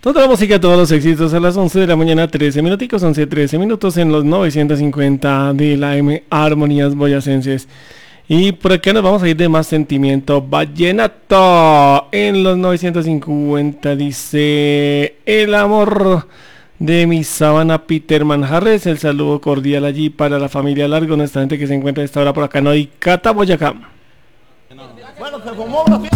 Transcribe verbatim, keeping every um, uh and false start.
Toda la música, todos los éxitos a las once de la mañana, trece minuticos, once, trece minutos en los novecientos cincuenta de la M Armonías Boyacenses. Y por acá nos vamos a ir de más sentimiento vallenato. En los novecientos cincuenta dice: el amor de mi sábana, Peter Manjarres. El saludo cordial allí para la familia Largo, nuestra gente que se encuentra a esta hora por acá, no hay Cata, Boyacá. Bueno, se formó una fiesta.